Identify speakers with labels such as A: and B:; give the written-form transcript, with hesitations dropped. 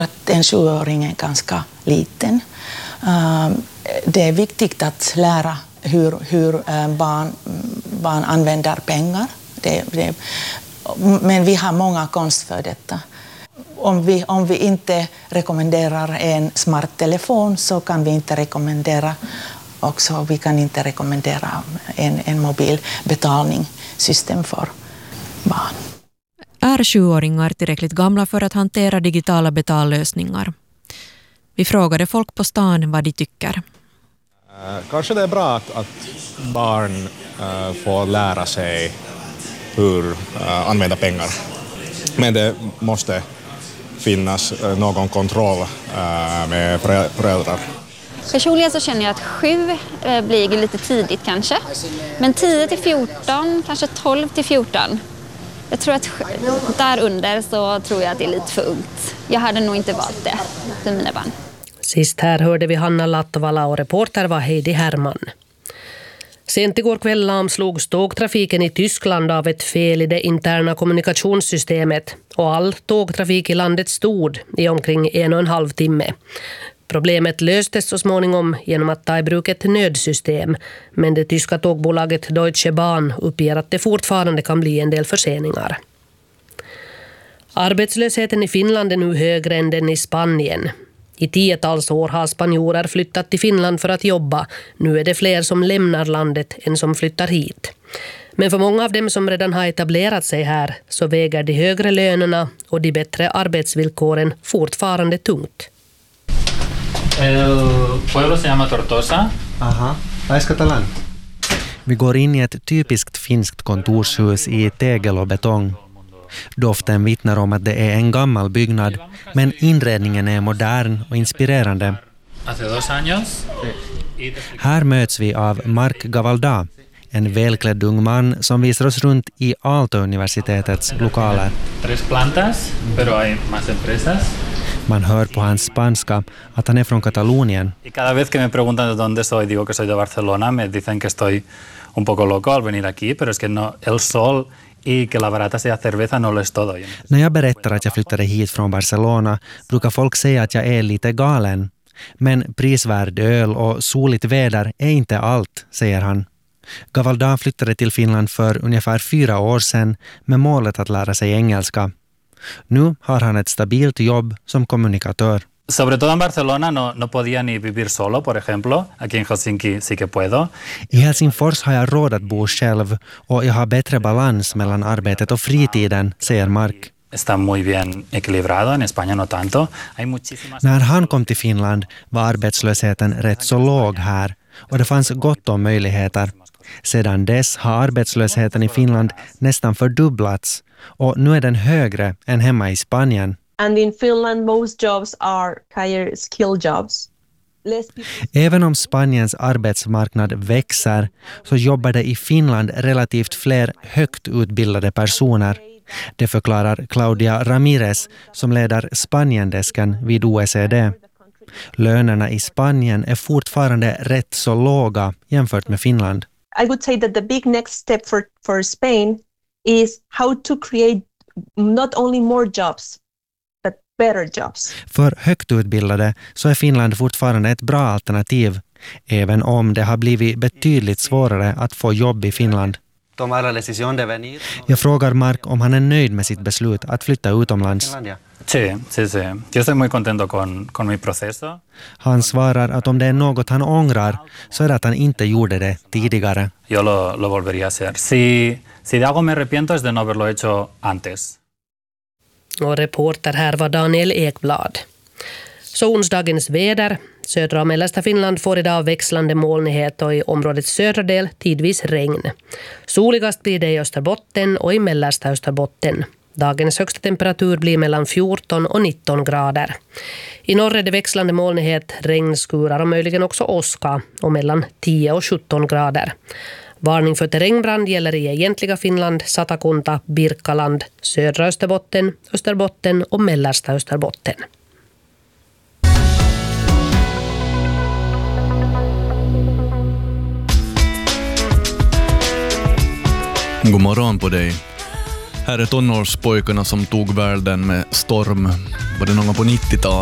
A: Att en 7-åring är ganska liten. Det är viktigt att lära hur barn använder pengar. Men vi har många konst för detta. Om vi inte rekommenderar en smart telefon så kan vi inte rekommendera också, vi kan inte rekommendera en mobilbetalningssystem för barn.
B: Är 7-åringar tillräckligt gamla för att hantera digitala betallösningar? Vi frågade folk på stan vad de tycker.
C: Kanske det är bra att barn får lära sig hur använda pengar. Men det måste finnas någon kontroll med föräldrar.
D: Personligen så känner jag att 7 blir lite tidigt kanske. Men 10-14, kanske 12-14. Jag tror att där under så tror jag att det är lite för ungt. Jag hade nog inte valt det för mina barn.
E: Sist här hörde vi Hanna Lattovala och reporter var Heidi Herman. Sent igår kväll lamslogs tågtrafiken i Tyskland av ett fel i det interna kommunikationssystemet och all tågtrafik i landet stod i omkring 1,5 timme. Problemet löstes så småningom genom att ta i bruk ett nödsystem, men det tyska tågbolaget Deutsche Bahn uppger att det fortfarande kan bli en del förseningar. Arbetslösheten i Finland är nu högre än den i Spanien. I 10-tals år har spanjorer flyttat till Finland för att jobba. Nu är det fler som lämnar landet än som flyttar hit. Men för många av dem som redan har etablerat sig här så väger de högre lönerna och de bättre arbetsvillkoren fortfarande tungt.
F: El pueblo se llama Tortosa.
G: Aha, es catalán.
H: Vi går in i ett typiskt finskt kontorshus i tegel och betong. Doften vittnar om att det är en gammal byggnad, men inredningen är modern och inspirerande. Här möts vi av Mark Gavalda, en välklädd ung man som visar oss runt i Aalto-universitetets lokaler. Man hör på hans spanska att han är från Katalonien.
F: Cada vez que me preguntan de dónde soy, digo que soy de Barcelona, me dicen que estoy un poco loco al venir aquí, pero es que no, el sol y que la barata sea cerveza no lo es todo.
H: När jag berättar att jag flyttade hit från Barcelona brukar folk säga att jag är lite galen. Men prisvärd öl och soligt väder är inte allt, säger han. Gavalda flyttade till Finland för ungefär 4 år sedan med målet att lära sig engelska. Nu har han ett stabilt jobb som kommunikatör.
F: Sobre todo en Barcelona no podía ni vivir solo, por ejemplo. Aquí en Helsinki sí que puedo.
H: I Helsingfors har jag råd att bo själv och jag har bättre balans mellan arbetet och fritiden, säger Mark.
F: Está muy bien equilibrado, en España no tanto. Hay muchísimas...
H: När han kom till Finland var arbetslösheten rätt så låg här och det fanns gott om möjligheter. Sedan dess har arbetslösheten i Finland nästan fördubblats och nu är den högre än hemma i Spanien.
I: And in Finland most jobs are higher skill jobs.
H: Även om Spaniens arbetsmarknad växer så jobbar det i Finland relativt fler högt utbildade personer. Det förklarar Claudia Ramirez som leder Spaniendesken vid OECD. Lönerna i Spanien är fortfarande rätt så låga jämfört med Finland.
I: I would say that the big next step for Spain is how to create not only more jobs but better jobs.
H: För högt utbildade så är Finland fortfarande ett bra alternativ, även om det har blivit betydligt svårare att få jobb i Finland. Jag frågar Mark om han är nöjd med sitt beslut att flytta utomlands.
F: Sí. Yo estoy muy contento con mi proceso.
H: Han svarar att om det är något han ångrar så är det att han inte gjorde det tidigare.
F: Yo lo volvería a hacer. Si de algo me arrepiento es de no haberlo hecho antes.
E: Och reporter här var Daniel Ekblad. Så onsdagens väder. Södra och mellersta Finland får idag växlande molnighet och i områdets södra del tidvis regn. Soligast blir det i Österbotten och i mellersta Österbotten. Dagens högsta temperatur blir mellan 14 och 19 grader. I norr är det växlande molnighet, regnskurar och möjligen också åska och mellan 10 och 17 grader. Varning för terrängbrand gäller i egentliga Finland, Satakunta, Birkaland, södra Österbotten, Österbotten och mellersta Österbotten.
J: God morgon på dig. Här är tonårspojkarna som tog världen med storm. Var det någon på 90-talet?